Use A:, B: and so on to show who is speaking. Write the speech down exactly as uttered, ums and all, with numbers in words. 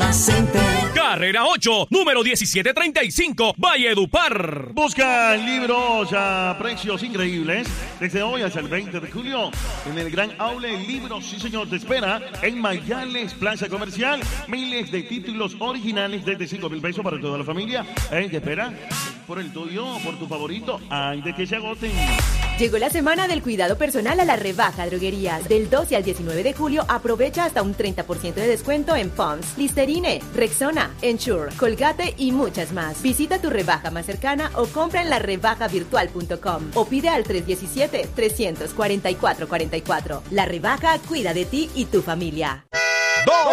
A: Center.
B: Carrera ocho, número diecisiete treinta y cinco, Valledupar.
C: Busca libros a precios increíbles desde hoy hasta el veinte de julio en el Gran Aule Libros. Sí, señor, te espera en Mayales, Plaza Comercial. Miles de títulos originales desde cinco mil pesos para toda la familia. ¿Eh? ¿Te espera? Por el tuyo, por tu favorito. Ay, de que se agoten.
D: Llegó la semana del cuidado personal a la rebaja droguerías. Del doce al diecinueve de julio aprovecha hasta un treinta por ciento de descuento en Pond's, Listerine, Rexona, Ensure, Colgate y muchas más. Visita tu rebaja más cercana o compra en la rebaja virtual punto com o pide al tres uno siete, tres cuatro cuatro, cuatro cuatro. La rebaja cuida de ti y tu familia.